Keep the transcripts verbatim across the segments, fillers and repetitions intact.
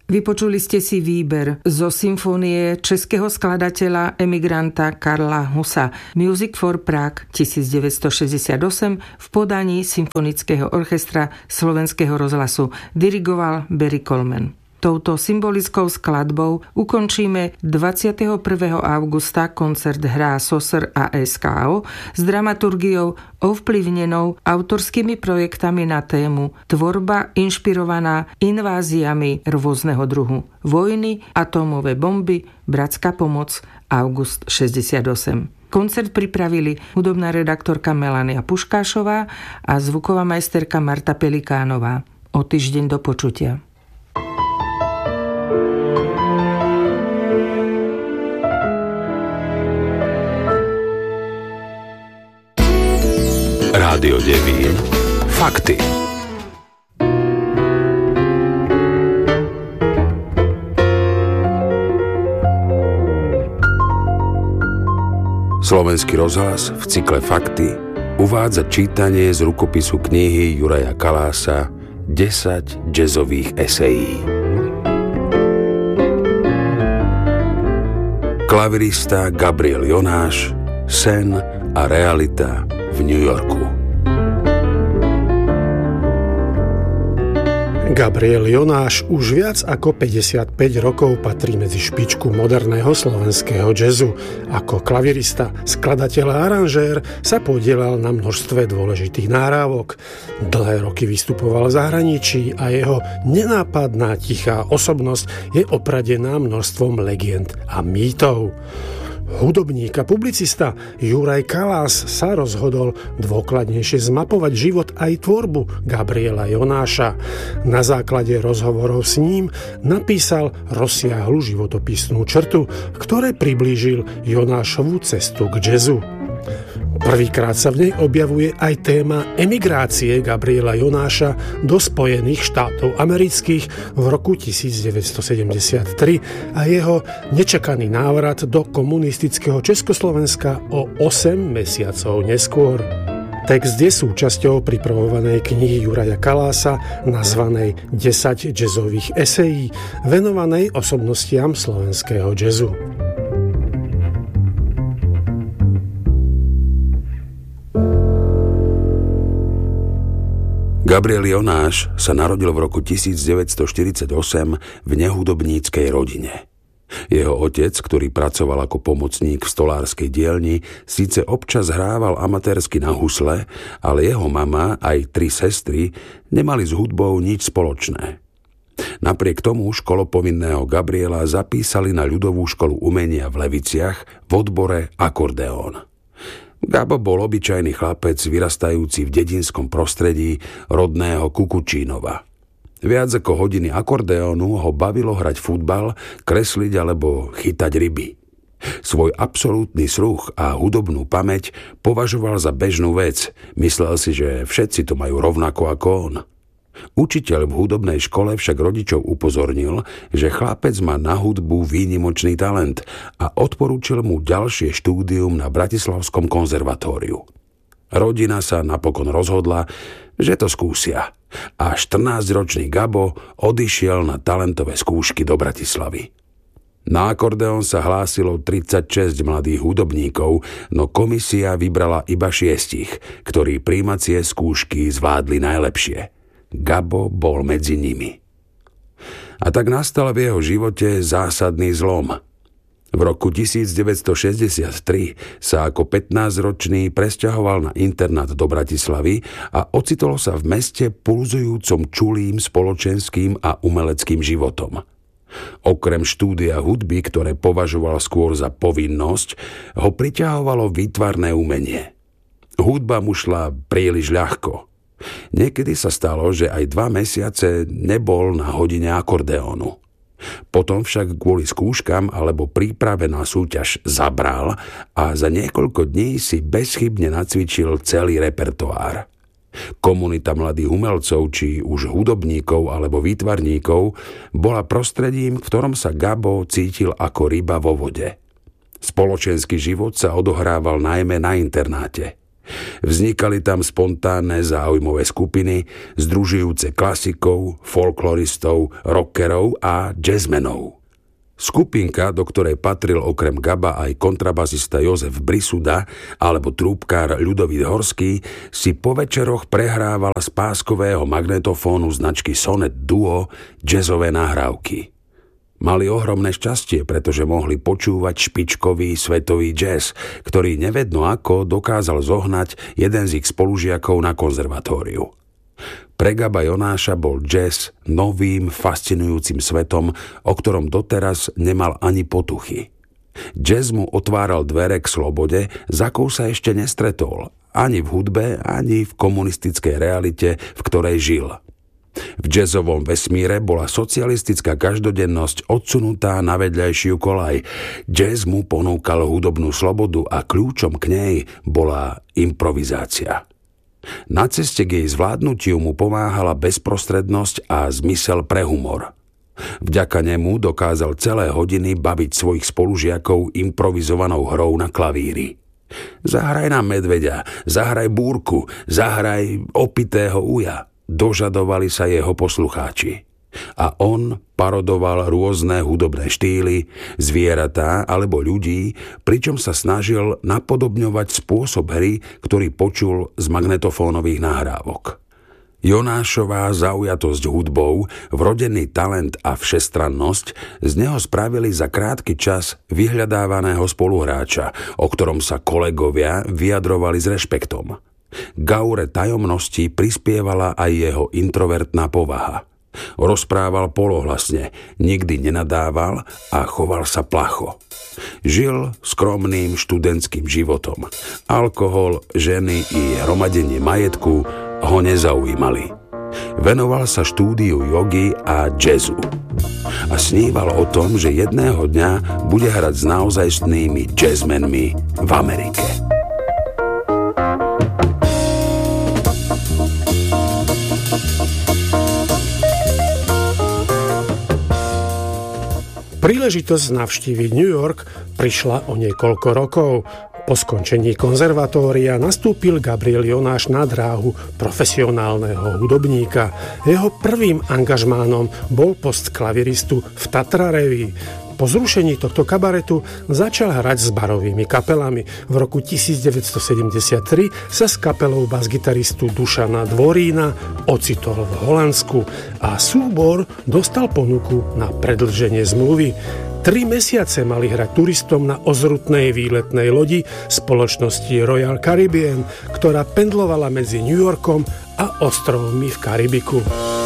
Vypočuli ste si výber zo symfónie českého skladateľa emigranta Karla Husa Music for Prague devätnásťstošesťdesiatosem v podaní Symfonického orchestra Slovenského rozhlasu. Dirigoval Barry Coleman. Touto symbolickou skladbou ukončíme dvadsiateho prvého augusta koncert Hrá Sosr a es ká ó s dramaturgiou ovplyvnenou autorskými projektami na tému tvorba inšpirovaná inváziami rôzneho druhu. Vojny, atómové bomby, bratská pomoc, august šesťdesiatosem. Koncert pripravili hudobná redaktorka Melania Puškášová a zvuková majsterka Marta Pelikánová. O týždeň do počutia. Rádio Devín. Fakty. Slovenský rozhlas v cykle Fakty uvádza čítanie z rukopisu knihy Juraja Kalása desať jazzových esejí. Klavirista Gabriel Jonáš, sen a realita v New Yorku. Gabriel Jonáš už viac ako päťdesiatpäť rokov patrí medzi špičku moderného slovenského jazzu. Ako klavirista, skladateľ a aranžér sa podielal na množstve dôležitých nahrávok. Dlhé roky vystupoval v zahraničí a jeho nenápadná tichá osobnosť je opradená množstvom legend a mýtov. Hudobník a publicista Juraj Kalás sa rozhodol dôkladnejšie zmapovať život aj tvorbu Gabriela Jonáša. Na základe rozhovorov s ním napísal rozsiahlu životopisnú črtu, v ktorej priblížil Jonášovu cestu k jazzu. Prvýkrát sa v nej objavuje aj téma emigrácie Gabriela Jonáša do Spojených štátov amerických v roku devätnásťstosedemdesiattri a jeho nečakaný návrat do komunistického Československa o osem mesiacov neskôr. Text je súčasťou pripravovanej knihy Juraja Kalása nazvanej desať jazzových esejí, venovanej osobnostiam slovenského jazzu. Gabriel Jonáš sa narodil v roku devätnásťstoštyridsaťosem v nehudobníckej rodine. Jeho otec, ktorý pracoval ako pomocník v stolárskej dielni, síce občas hrával amatérsky na husle, ale jeho mama aj tri sestry nemali s hudbou nič spoločné. Napriek tomu školopovinného Gabriela zapísali na ľudovú školu umenia v Leviciach v odbore akordeón. Gabo bol obyčajný chlapec, vyrastajúci v dedinskom prostredí rodného Kukučínova. Viac ako hodiny akordeónu ho bavilo hrať futbal, kresliť alebo chytať ryby. Svoj absolútny sluch a hudobnú pamäť považoval za bežnú vec. Myslel si, že všetci to majú rovnako ako on. Učiteľ v hudobnej škole však rodičov upozornil, že chlapec má na hudbu výnimočný talent a odporúčil mu ďalšie štúdium na Bratislavskom konzervatóriu. Rodina sa napokon rozhodla, že to skúsia a štrnásťročný Gabo odišiel na talentové skúšky do Bratislavy. Na akordeón sa hlásilo tridsaťšesť mladých hudobníkov, no komisia vybrala iba šiestich, ktorí prijímacie skúšky zvládli najlepšie. Gabo bol medzi nimi. A tak nastal v jeho živote zásadný zlom. V roku devätnásťstošesťdesiattri sa ako pätnásťročný presťahoval na internát do Bratislavy a ocitol sa v meste pulzujúcom čulým spoločenským a umeleckým životom. Okrem štúdia hudby, ktoré považoval skôr za povinnosť, ho priťahovalo výtvarné umenie. Hudba mu šla príliš ľahko. Niekedy sa stalo, že aj dva mesiace nebol na hodine akordeónu. Potom však kvôli skúškam alebo príprave na súťaž zabral a za niekoľko dní si bezchybne nacvičil celý repertoár. Komunita mladých umelcov, či už hudobníkov alebo výtvarníkov, bola prostredím, v ktorom sa Gabo cítil ako ryba vo vode. Spoločenský život sa odohrával najmä na internáte. Vznikali tam spontánne záujmové skupiny, združujúce klasikov, folkloristov, rockerov a jazzmenov. Skupinka, do ktorej patril okrem Gaba aj kontrabasista Jozef Brisuda alebo trúbkár Ľudovít Horský, si po večeroch prehrávala z páskového magnetofónu značky Sonet Duo jazzové nahrávky. Mali ohromné šťastie, pretože mohli počúvať špičkový svetový jazz, ktorý nevedno ako dokázal zohnať jeden z ich spolužiakov na konzervatóriu. Pre Gaba Jonáša bol jazz novým, fascinujúcim svetom, o ktorom doteraz nemal ani potuchy. Jazz mu otváral dvere k slobode, za akou sa ešte nestretol, ani v hudbe, ani v komunistickej realite, v ktorej žil. V jazzovom vesmíre bola socialistická každodennosť odsunutá na vedľajšiu koľaj. Jazz mu ponúkal hudobnú slobodu a kľúčom k nej bola improvizácia. Na ceste k jej zvládnutiu mu pomáhala bezprostrednosť a zmysel pre humor. Vďaka nemu dokázal celé hodiny baviť svojich spolužiakov improvizovanou hrou na klavíri. Zahraj nám medveďa, zahraj búrku, zahraj opitého uja, dožadovali sa jeho poslucháči. A on parodoval rôzne hudobné štýly, zvieratá alebo ľudí, pričom sa snažil napodobňovať spôsob hry, ktorý počul z magnetofónových nahrávok. Jonášová zaujatosť hudbou, vrodený talent a všestrannosť z neho spravili za krátky čas vyhľadávaného spoluhráča, o ktorom sa kolegovia vyjadrovali s rešpektom. K aure tajomnosti prispievala aj jeho introvertná povaha. Rozprával polohlasne, nikdy nenadával a choval sa placho. Žil skromným študentským životom. Alkohol, ženy i hromadenie majetku ho nezaujímali. Venoval sa štúdiu jogy a jazzu. A sníval o tom, že jedného dňa bude hrať s naozajstnými jazzmenmi v Amerike. Príležitosť navštíviť New York prišla o niekoľko rokov. Po skončení konzervatória nastúpil Gabriel Jonáš na dráhu profesionálneho hudobníka. Jeho prvým angažmánom bol post klaviristu v Tatra Revue. Po zrušení tohto kabaretu začal hrať s barovými kapelami. V roku devätnásťstosedemdesiattri sa s kapelou basgitaristu Dušana Dvorína ocitol v Holandsku a súbor dostal ponuku na predĺženie zmluvy. Tri mesiace mali hrať turistom na ozrutnej výletnej lodi spoločnosti Royal Caribbean, ktorá pendlovala medzi New Yorkom a ostrovmi v Karibiku.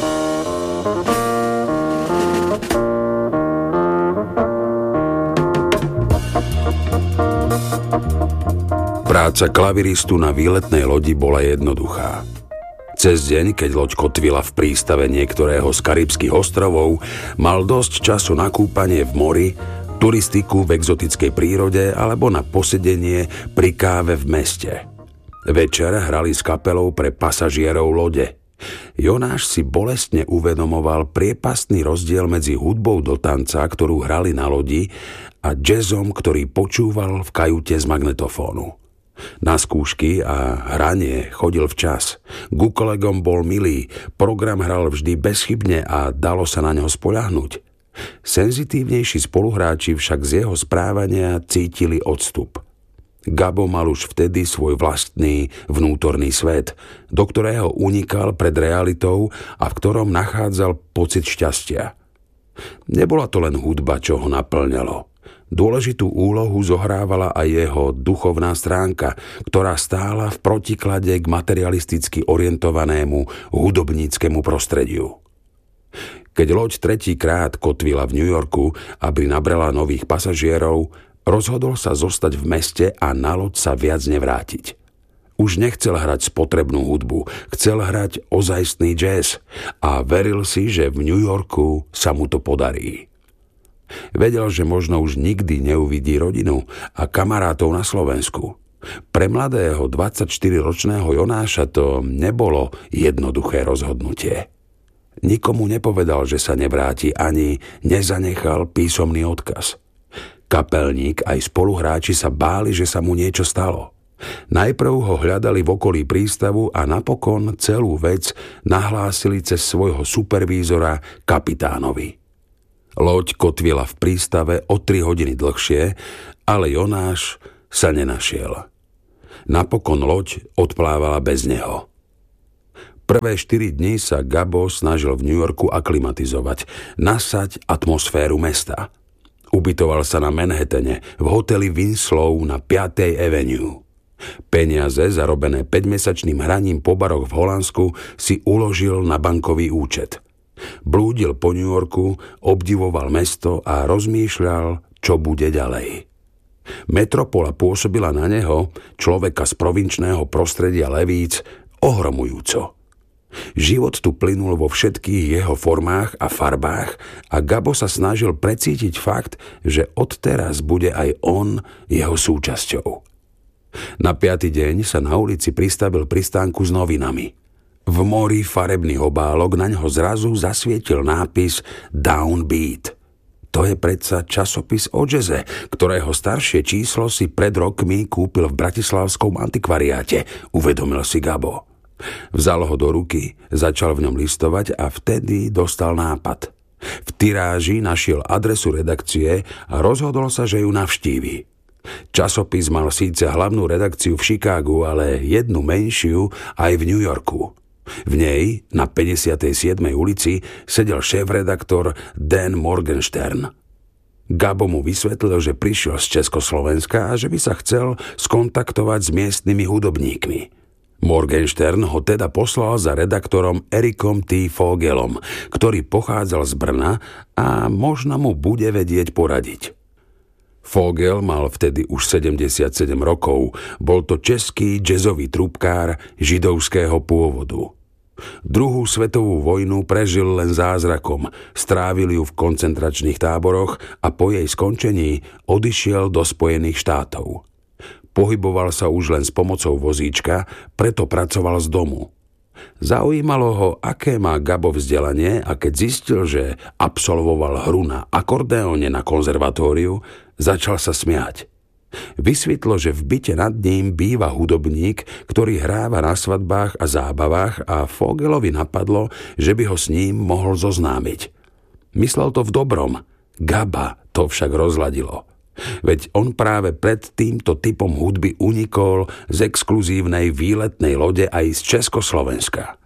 Práca klaviristu na výletnej lodi bola jednoduchá. Cez deň, keď loď kotvila v prístave niektorého z karibských ostrovov, mal dosť času na kúpanie v mori, turistiku v exotickej prírode alebo na posedenie pri káve v meste. Večer hrali s kapelou pre pasažierov lode. Jonáš si bolestne uvedomoval priepastný rozdiel medzi hudbou do tanca, ktorú hrali na lodi, a jazzom, ktorý počúval v kajute z magnetofónu. Na skúšky a hranie chodil včas. Ku kolegom bol milý, program hral vždy bezchybne a dalo sa na neho spoľahnúť. Senzitívnejší spoluhráči však z jeho správania cítili odstup. Gabo mal už vtedy svoj vlastný vnútorný svet, do ktorého unikal pred realitou a v ktorom nachádzal pocit šťastia. Nebola to len hudba, čo ho naplňalo. Dôležitú úlohu zohrávala aj jeho duchovná stránka, ktorá stála v protiklade k materialisticky orientovanému hudobníckemu prostrediu. Keď loď tretíkrát kotvila v New Yorku, aby nabrala nových pasažierov, rozhodol sa zostať v meste a na loď sa viac nevrátiť. Už nechcel hrať spotrebnú hudbu, chcel hrať ozajstný jazz a veril si, že v New Yorku sa mu to podarí. Vedel, že možno už nikdy neuvidí rodinu a kamarátov na Slovensku. Pre mladého dvadsaťštyriročného Jonáša to nebolo jednoduché rozhodnutie. Nikomu nepovedal, že sa nevráti, ani nezanechal písomný odkaz. Kapelník aj spoluhráči sa báli, že sa mu niečo stalo. Najprv ho hľadali v okolí prístavu a napokon celú vec nahlásili cez svojho supervízora kapitánovi. Loď kotvila v prístave o tri hodiny dlhšie, ale Jonáš sa nenašiel. Napokon loď odplávala bez neho. Prvé štyri dni sa Gabo snažil v New Yorku aklimatizovať, nasať atmosféru mesta. Ubytoval sa na Manhattane v hoteli Winslow na piatej Avenue. Peniaze zarobené päťmesačným hraním po baroch v Holandsku si uložil na bankový účet. Blúdil po New Yorku, obdivoval mesto a rozmýšľal, čo bude ďalej. Metropola pôsobila na neho, človeka z provinčného prostredia levíc, ohromujúco. Život tu plynul vo všetkých jeho formách a farbách a Gabo sa snažil precítiť fakt, že odteraz bude aj on jeho súčasťou. Na piaty deň sa na ulici pristavil pri stánku s novinami. V mori farebných obálok na ňo zrazu zasvietil nápis Downbeat. To je predsa časopis o džeze, ktorého staršie číslo si pred rokmi kúpil v bratislavskom antikvariáte, uvedomil si Gabo. Vzal ho do ruky, začal v ňom listovať a vtedy dostal nápad. V tiráži našiel adresu redakcie a rozhodol sa, že ju navštívi. Časopis mal síce hlavnú redakciu v Chicagu, ale jednu menšiu aj v New Yorku. V nej, na päťdesiatej siedmej ulici, sedel šéf-redaktor Dan Morgenstern. Gabo mu vysvetlil, že prišiel z Československa a že by sa chcel skontaktovať s miestnymi hudobníkmi. Morgenstern ho teda poslal za redaktorom Erikom T. Fogelom, ktorý pochádzal z Brna a možno mu bude vedieť poradiť. Fogel mal vtedy už sedemdesiatsedem rokov, bol to český jazzový trúbkár židovského pôvodu. Druhú svetovú vojnu prežil len zázrakom, strávil ju v koncentračných táboroch a po jej skončení odišiel do Spojených štátov. Pohyboval sa už len s pomocou vozíčka, preto pracoval z domu. Zaujímalo ho, aké má Gabo vzdelanie a keď zistil, že absolvoval hru na akordeóne na konzervatóriu, začal sa smiať. Vysvetlo, že v byte nad ním býva hudobník, ktorý hráva na svadbách a zábavách a Fogelovi napadlo, že by ho s ním mohol zoznámiť. Myslel to v dobrom, Gaba to však rozladilo. Veď on práve pred týmto typom hudby unikol z exkluzívnej výletnej lode aj z Československa.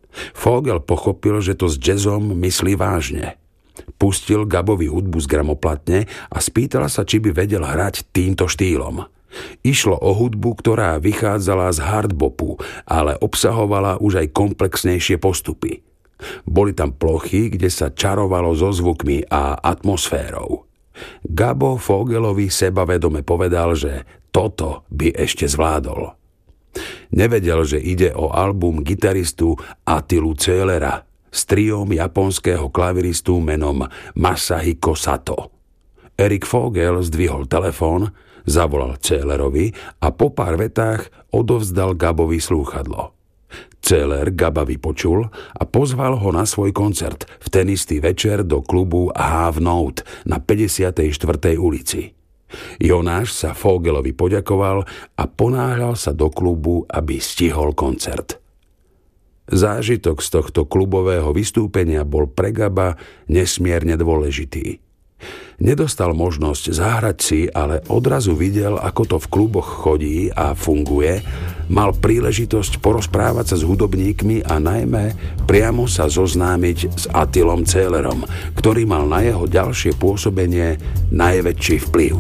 Fogel pochopil, že to s jazzom myslí vážne. Pustil Gabovi hudbu z gramoplatne a spýtal sa, či by vedel hrať týmto štýlom. Išlo o hudbu, ktorá vychádzala z hardbopu, ale obsahovala už aj komplexnejšie postupy. Boli tam plochy, kde sa čarovalo so zvukmi a atmosférou. Gabo Fogelovi sebavedome povedal, že toto by ešte zvládol. Nevedel, že ide o album gitaristu Attilu Zöllera s triom japonského klaviristu menom Masahiko Sato. Erik Fogel zdvihol telefón, zavolal Zöllerovi a po pár vetách odovzdal Gabovi slúchadlo. Zöller Gaba vypočul a pozval ho na svoj koncert v ten istý večer do klubu Half Note na päťdesiatej štvrtej ulici. Jonáš sa Fogelovi poďakoval a ponáhľal sa do klubu, aby stihol koncert. Zážitok z tohto klubového vystúpenia bol pre Gaba nesmierne dôležitý. Nedostal možnosť zahrať si, ale odrazu videl, ako to v kluboch chodí a funguje, mal príležitosť porozprávať sa s hudobníkmi a najmä priamo sa zoznámiť s Attilom Zöllerom, ktorý mal na jeho ďalšie pôsobenie najväčší vplyv.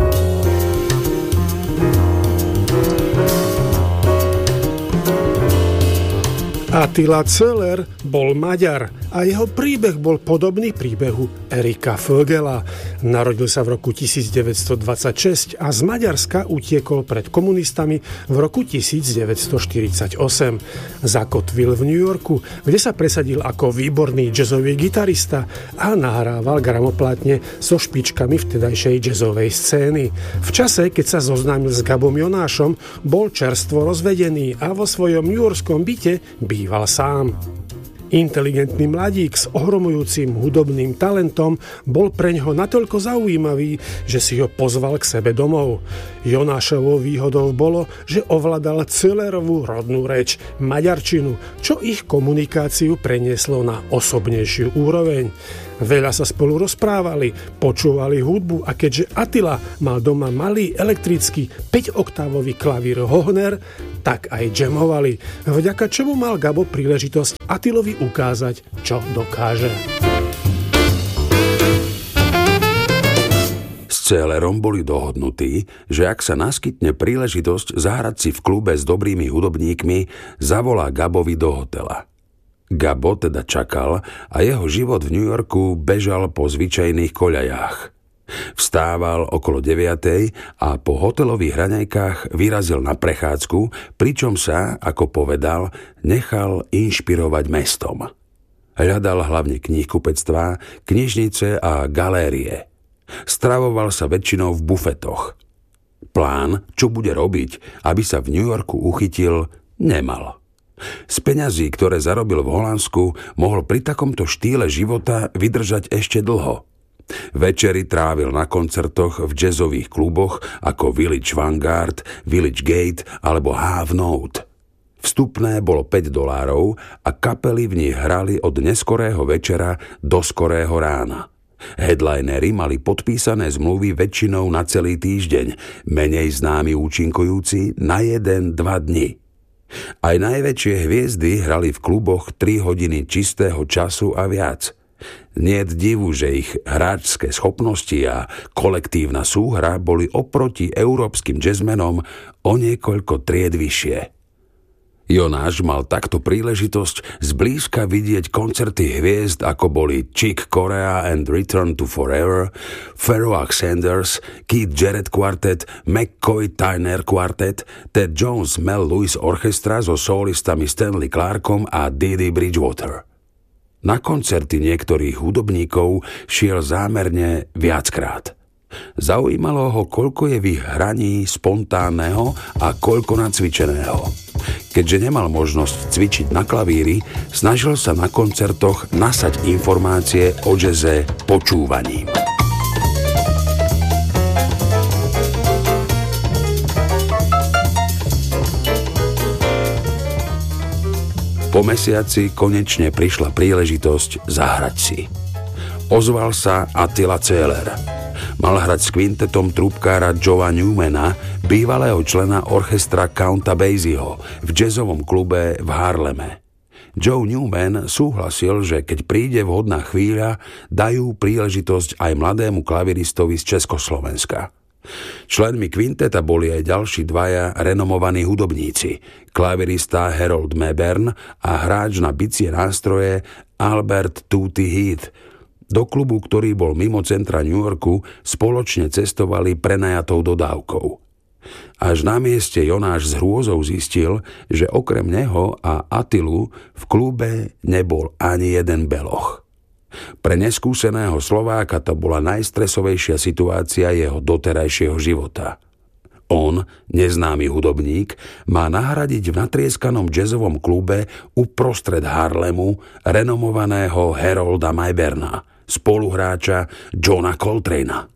Attila Zöller bol Maďar a jeho príbeh bol podobný príbehu Erika Fogela. Narodil sa v roku devätnásťstodvadsaťšesť a z Maďarska utiekol pred komunistami v roku devätnásťstoštyridsaťosem. Zakotvil v New Yorku, kde sa presadil ako výborný jazzový gitarista a nahrával gramoplatne so špičkami vtedajšej jazzovej scény. V čase, keď sa zoznámil s Gabom Jonášom, bol čerstvo rozvedený a vo svojom newyorskom byte býval sám. Inteligentný mladík s ohromujúcim hudobným talentom bol preňho natoľko zaujímavý, že si ho pozval k sebe domov. Jonášovou výhodou bolo, že ovládal Cellerovú rodnú reč, maďarčinu, čo ich komunikáciu prenieslo na osobnejšiu úroveň. Veľa sa spolu rozprávali, počúvali hudbu a keďže Attila mal doma malý elektrický päťoktávový klavír Hohner, tak aj jamovali, vďaka čomu mal Gabo príležitosť Attilovi ukázať, čo dokáže. S Cellerom boli dohodnutí, že ak sa naskytne príležitosť zahrať si v klube s dobrými hudobníkmi, zavolá Gabovi do hotela. Gabo teda čakal a jeho život v New Yorku bežal po zvyčajných koľajách. Vstával okolo deviatej a po hotelových hraňajkách vyrazil na prechádzku, pričom sa, ako povedal, nechal inšpirovať mestom. Hľadal hlavne knihkupectvá, knižnice a galérie. Stravoval sa väčšinou v bufetoch. Plán, čo bude robiť, aby sa v New Yorku uchytil, nemal. Z peňazí, ktoré zarobil v Holandsku, mohol pri takomto štýle života vydržať ešte dlho. Večery trávil na koncertoch v jazzových kluboch ako Village Vanguard, Village Gate alebo Half Note. Vstupné bolo päť dolárov a kapely v nich hrali od neskorého večera do skorého rána. Headlinery mali podpísané zmluvy väčšinou na celý týždeň, menej známi účinkujúci na jeden dva dni. Aj najväčšie hviezdy hrali v kluboch tri hodiny čistého času a viac. Niet divu, že ich hráčske schopnosti a kolektívna súhra boli oproti európskym jazzmenom o niekoľko tried vyššie. Jonáš mal takto príležitosť zblízka vidieť koncerty hviezd, ako boli Chick Corea and Return to Forever, Pharoah Sanders, Keith Jarrett Quartet, McCoy Tyner Quartet, Ted Jones Mel Lewis Orchestra so solistami Stanley Clarkom a Didi Bridgewater. Na koncerty niektorých hudobníkov šiel zámerne viackrát. Zaujímalo ho, koľko je v ich hraní spontánneho a koľko nacvičeného. Keďže nemal možnosť cvičiť na klavíri, snažil sa na koncertoch nasať informácie o jazze počúvaním. Po mesiaci konečne prišla príležitosť zahrať si. Ozval sa Attila Celler. Mal hrať s kvintetom trúbkára Joea Newmana, bývalého člena orchestra Counta Basieho v jazzovom klube v Harleme. Joe Newman súhlasil, že keď príde vhodná chvíľa, dajú príležitosť aj mladému klaviristovi z Československa. Členmi kvinteta boli aj ďalší dvaja renomovaní hudobníci, klavirista Harold Mayburn a hráč na bicie nástroje Albert Tutti Heath. Do klubu, ktorý bol mimo centra New Yorku, spoločne cestovali prenajatou dodávkou. Až na mieste Jonáš s hrôzou zistil, že okrem neho a Attilu v klube nebol ani jeden beloch. Pre neskúseného Slováka to bola najstresovejšia situácia jeho doterajšieho života. On, neznámy hudobník, má nahradiť v natrieskanom jazzovom klube uprostred Harlemu renomovaného Harolda Mayburna, spoluhráča Johna Coltrana.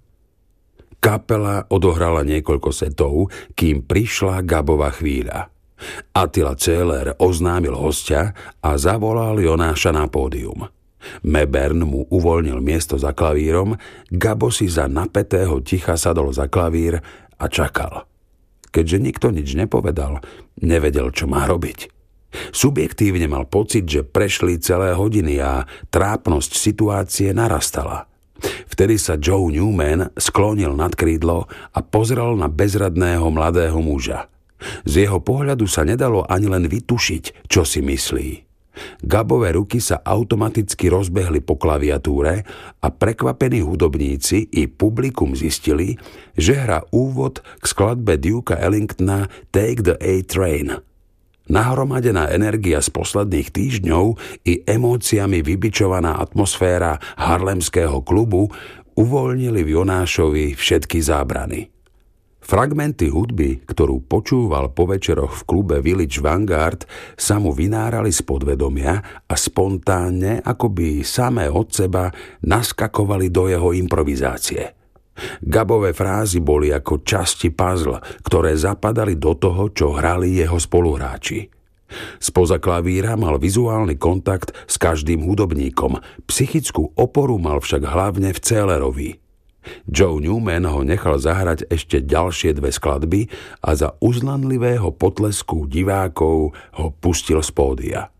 Kapela odohrala niekoľko setov, kým prišla Gabova chvíľa. Attila Celler oznámil hostia a zavolal Jonáša na pódium. Mayburn mu uvoľnil miesto za klavírom, Gabo si za napätého ticha sadol za klavír a čakal. Keďže nikto nič nepovedal, nevedel, čo má robiť. Subjektívne mal pocit, že prešli celé hodiny a trápnosť situácie narastala. Vtedy sa Joe Newman sklonil nad krídlo a pozrel na bezradného mladého muža. Z jeho pohľadu sa nedalo ani len vytušiť, čo si myslí. Gabové ruky sa automaticky rozbehli po klaviatúre a prekvapení hudobníci i publikum zistili, že hrá úvod k skladbe Dukea Ellingtona Take the A-Train. Nahromadená energia z posledných týždňov i emóciami vybičovaná atmosféra harlemského klubu uvoľnili v Jonášovi všetky zábrany. Fragmenty hudby, ktorú počúval po večeroch v klube Village Vanguard, sa mu vynárali z podvedomia a spontánne, akoby samé od seba, naskakovali do jeho improvizácie. Gabové frázy boli ako časti puzzle, ktoré zapadali do toho, čo hrali jeho spoluhráči. Spoza klavíra mal vizuálny kontakt s každým hudobníkom, psychickú oporu mal však hlavne v Cehlerovi. Joe Newman ho nechal zahrať ešte ďalšie dve skladby a za uznanlivého potlesku divákov ho pustil z pódia.